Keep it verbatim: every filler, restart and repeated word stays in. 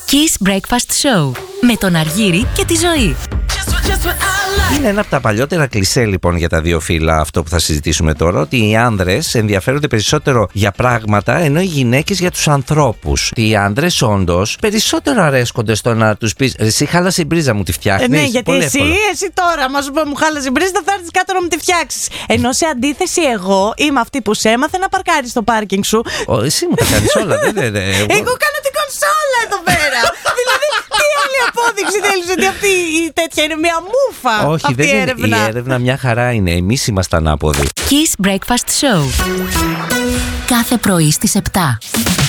Kiss Breakfast Show με τον Αργύρη και τη Ζωή. Είναι ένα από τα παλιότερα κλισέ λοιπόν για τα δύο φύλλα αυτό που θα συζητήσουμε τώρα, ότι οι άνδρες ενδιαφέρονται περισσότερο για πράγματα ενώ οι γυναίκες για τους ανθρώπους. Οι άνδρες όντως περισσότερο αρέσκονται στο να τους πεις εσύ χάλασε η μπρίζα μου τη φτιάχνεις. Ε, ναι, γιατί πολύ εσύ, εύκολο. εσύ τώρα μα σου πω μου χάλασε η μπρίζα, θα έρθεις κάτω να μου τη φτιάξεις. Ενώ σε αντίθεση εγώ είμαι αυτή που σε έμαθε να παρκάρεις στο πάρκινγκ σου. Ο, εσύ μου τα κάνεις όλα. δεν, δεν, δεν, εγώ... Εγώ κάνω την κονσόλα εδώ πέρα. Δηλαδή, τι άλλη απόδειξη θέλεις ότι αυτή η τέτοια είναι μια μούφα? Όχι, αυτή δεν η είναι. έρευνα. Η έρευνα μια χαρά είναι. Εμείς ήμασταν άποδοι. Kiss Breakfast Show. Κάθε πρωί στις επτά.